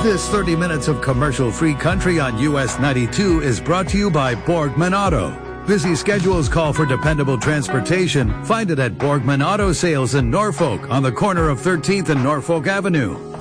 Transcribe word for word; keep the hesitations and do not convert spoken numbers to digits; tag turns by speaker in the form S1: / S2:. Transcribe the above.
S1: This thirty minutes of commercial-free country on U S ninety-two is brought to you by Borgman Auto. Busy schedules call for dependable transportation. Find it at Borgman Auto Sales in Norfolk on the corner of thirteenth and Norfolk Avenue.